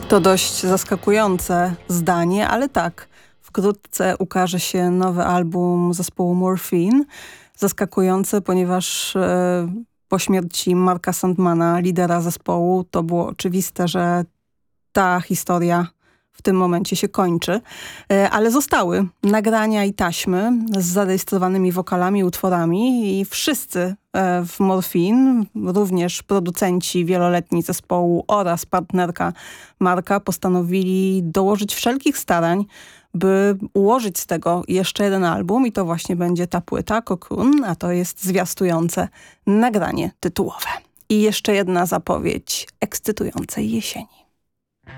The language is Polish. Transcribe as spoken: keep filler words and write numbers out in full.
To dość zaskakujące zdanie, ale tak, wkrótce ukaże się nowy album zespołu Morphine. Zaskakujące, ponieważ e, po śmierci Marka Sandmana, lidera zespołu, to było oczywiste, że ta historia w tym momencie się kończy, e, ale zostały nagrania i taśmy z zarejestrowanymi wokalami, utworami i wszyscy e, w Morphine, również producenci wieloletni zespołu oraz partnerka Marka postanowili dołożyć wszelkich starań, by ułożyć z tego jeszcze jeden album i to właśnie będzie ta płyta Cocoon, a to jest zwiastujące nagranie tytułowe. I jeszcze jedna zapowiedź ekscytującej jesieni.